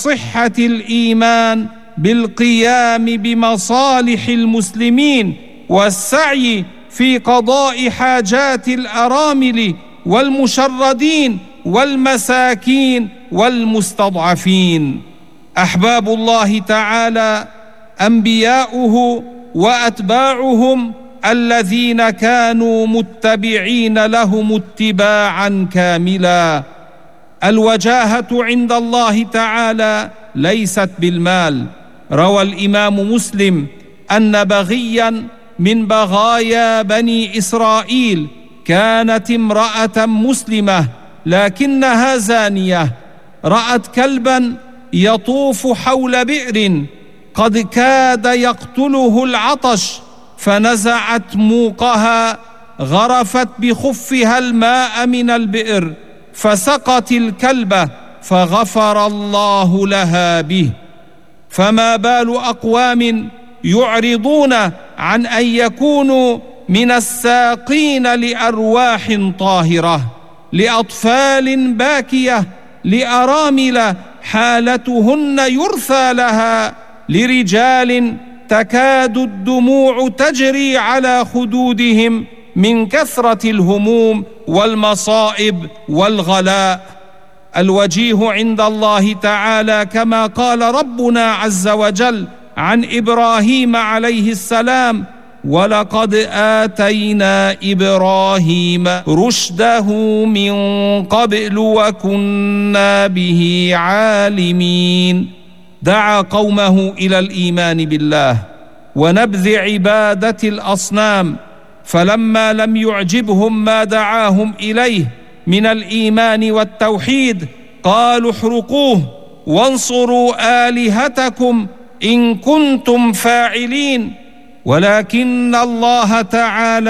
صحة الإيمان بالقيام بمصالح المسلمين والسعي في قضاء حاجات الأرامل والمشردين والمساكين والمستضعفين. أحباب الله تعالى أنبياؤه وأتباعهم الذين كانوا متبعين لهم اتباعا كاملا. الوجاهة عند الله تعالى ليست بالمال. روى الإمام مسلم أن بغيا من بغايا بني إسرائيل كانت امرأة مسلمة لكنها زانية، رأت كلبا يطوف حول بئر قد كاد يقتله العطش، فنزعت موقها، غرفت بخفها الماء من البئر فسقت الكلب فغفر الله لها به. فما بال أقوام يعرضون عن أن يكونوا من الساقين لأرواح طاهرة، لأطفال باكية، لأرامل حالتهن يرثى لها، لرجال تكاد الدموع تجري على خدودهم من كثرة الهموم والمصائب والغلاء. الوجيه عند الله تعالى كما قال ربنا عز وجل عن إبراهيم عليه السلام: ولقد آتينا إبراهيم رشده من قبل وكنا به عالمين. دعا قومه إلى الإيمان بالله ونبذ عبادة الأصنام، فلما لم يعجبهم ما دعاهم إليه من الإيمان والتوحيد قالوا احرقوه وانصروا آلهتكم إن كنتم فاعلين. ولكن الله تعالى